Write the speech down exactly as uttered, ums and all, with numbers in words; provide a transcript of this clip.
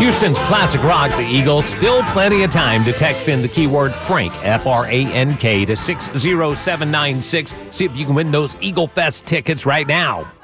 Houston's classic rock, the Eagles. Still plenty of time to text in the keyword Frank, F R A N K, to six zero seven nine six. See if you can win those Eagle Fest tickets right now.